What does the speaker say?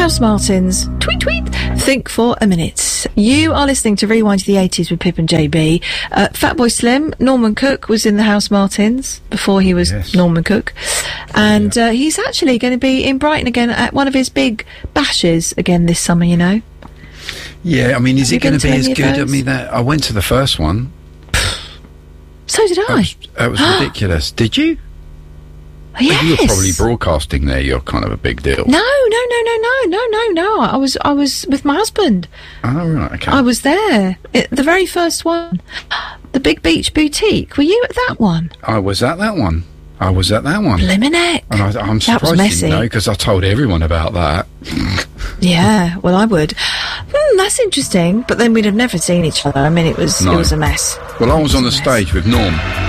House Martins. Tweet, tweet. Think for a minute. You are listening to Rewind to the 80s with Pip and JB. Fatboy Slim, Norman Cook, was in the House Martins before he was Norman Cook. And he's actually going to be in Brighton again at one of his big bashes again this summer, you know. Yeah, I mean, is it going to be as good? I mean, I went to the first one. So did I. That was ridiculous. Did you? Yes. You were probably broadcasting there. You're kind of a big deal. No. I was with my husband. Oh, right, okay. I was there. The very first one. The Big Beach Boutique. Were you at that one? I was at that one. Blimmin' heck. And I'm surprised you didn't know, because I told everyone about that. Yeah, well, I would. That's interesting. But then we'd have never seen each other. I mean, it was a mess. Well, I was on the stage with Norm.